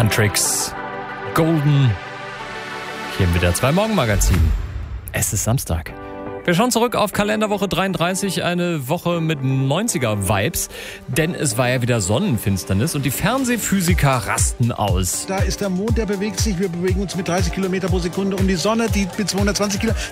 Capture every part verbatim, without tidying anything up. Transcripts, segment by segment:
Huntrix, Golden, hier im W D R zwei Morgenmagazin. Es ist Samstag. Wir schauen zurück auf Kalenderwoche dreiunddreißig, eine Woche mit neunziger-Vibes, denn es war ja wieder Sonnenfinsternis und die Fernsehphysiker rasten aus. Da ist der Mond, der bewegt sich, wir bewegen uns mit dreißig Kilometer pro Sekunde um die Sonne, die mit zweihundertzwanzig Kilometer.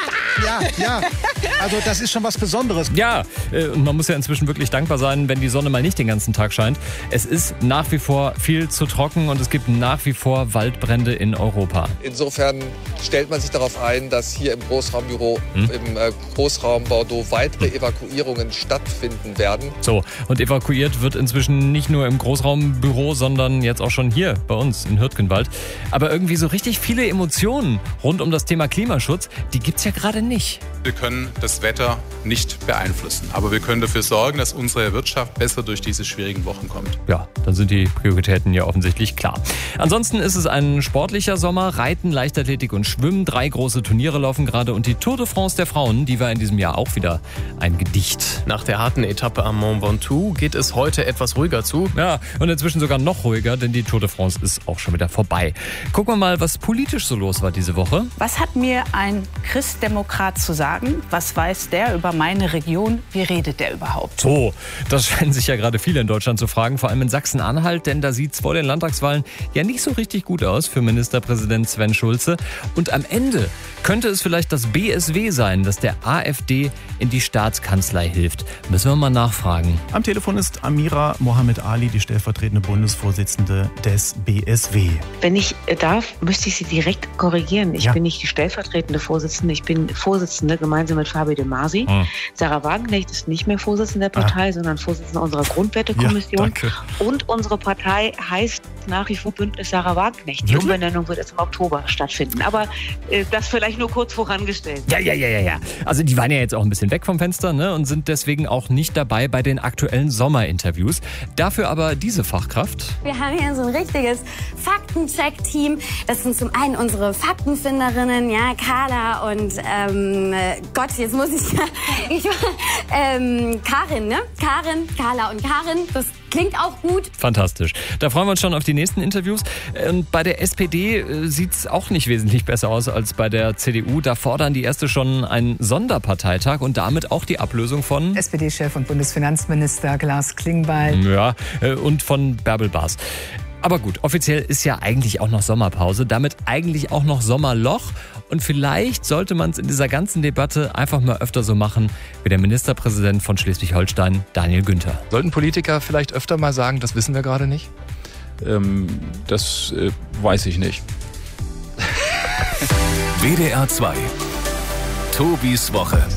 Ja, ja, also das ist schon was Besonderes. Ja, und man muss ja inzwischen wirklich dankbar sein, wenn die Sonne mal nicht den ganzen Tag scheint. Es ist nach wie vor viel zu trocken und es gibt nach wie vor Waldbrände in Europa. Insofern stellt man sich darauf ein, dass hier im Großraumbüro, hm? im äh, Großraum Bordeaux weitere Evakuierungen stattfinden werden. So, und evakuiert wird inzwischen nicht nur im Großraumbüro, sondern jetzt auch schon hier bei uns in Hürtgenwald. Aber irgendwie so richtig viele Emotionen rund um das Thema Klimaschutz, die gibt's ja gerade nicht. Wir können das Wetter nicht beeinflussen, aber wir können dafür sorgen, dass unsere Wirtschaft besser durch diese schwierigen Wochen kommt. Ja, dann sind die Prioritäten ja offensichtlich klar. Ansonsten ist es ein sportlicher Sommer. Reiten, Leichtathletik und Schwimmen. Drei große Turniere laufen gerade und die Tour de France der Frauen, die war in diesem Jahr auch wieder ein Gedicht. Nach der harten Etappe am Mont Ventoux geht es heute etwas ruhiger zu. Ja, und inzwischen sogar noch ruhiger, denn die Tour de France ist auch schon wieder vorbei. Gucken wir mal, was politisch so los war diese Woche. Was hat mir ein Christdemokrat zu sagen? Was weiß der über meine Region? Wie redet der überhaupt? So, das scheinen sich ja gerade viele in Deutschland zu fragen, vor allem in Sachsen-Anhalt, denn da sieht es vor den Landtagswahlen ja nicht so richtig gut aus für Ministerpräsident Sven Schulze. Und am Ende könnte es vielleicht das B S W sein, das der AfD in die Staatskanzlei hilft. Müssen wir mal nachfragen. Am Telefon ist Amira Mohammed Ali, die stellvertretende Bundesvorsitzende des B S W. Wenn ich darf, müsste ich Sie direkt korrigieren. Ich ja. bin nicht die stellvertretende Vorsitzende, ich bin Vorsitzende gemeinsam mit Fabi de Masi. Hm. Sarah Wagenknecht ist nicht mehr Vorsitzende der Partei, ah. sondern Vorsitzende unserer Grundwertekommission. Ja, und unsere Partei heißt nach wie vor Bündnis Sarah Wagenknecht. Die Wirklich? Umbenennung wird erst im Oktober stattfinden. Aber äh, das vielleicht nur kurz vorangestellt. Ja, ja, ja, ja, ja. Also die waren ja jetzt auch ein bisschen weg vom Fenster, ne, und sind deswegen auch nicht dabei bei den aktuellen Sommerinterviews. Dafür aber diese Fachkraft. Wir haben hier so ein richtiges Faktencheck-Team. Das sind zum einen unsere Faktenfinderinnen, ja, Carla und ähm, Gott, jetzt muss ich ja, ich, ähm, Karin, ne? Karin, Carla und Karin, das klingt auch gut. Fantastisch. Da freuen wir uns schon auf die nächsten Interviews. Und bei der S P D sieht es auch nicht wesentlich besser aus als bei der C D U. Da fordern die Erste schon einen Sonderparteitag und damit auch die Ablösung von S P D-Chef und Bundesfinanzminister Klaus Klingbeil. Ja, und von Bärbel Baas. Aber gut, offiziell ist ja eigentlich auch noch Sommerpause, damit eigentlich auch noch Sommerloch. Und vielleicht sollte man es in dieser ganzen Debatte einfach mal öfter so machen wie der Ministerpräsident von Schleswig-Holstein, Daniel Günther. Sollten Politiker vielleicht öfter mal sagen, das wissen wir gerade nicht? Ähm, das äh, weiß ich nicht. W D R zwei. Tobis Woche.